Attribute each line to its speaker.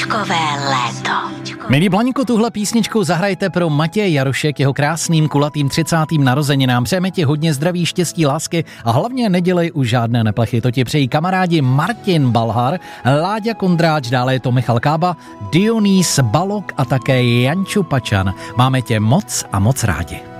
Speaker 1: Sluníčkové léto.
Speaker 2: Milí Blaňku, tuhle písničku zahrajte pro Matěje Jaroše k jeho krásným kulatým 30. narozeninám. Přejeme ti hodně zdraví, štěstí, lásky a hlavně nedělej už žádné neplechy. To ti přejí kamarádi Martin Balhar, Láďa Kondráč, dále je to Michal Kába, Dionýs Balok a také Janču Pačan. Máme tě moc a moc rádi.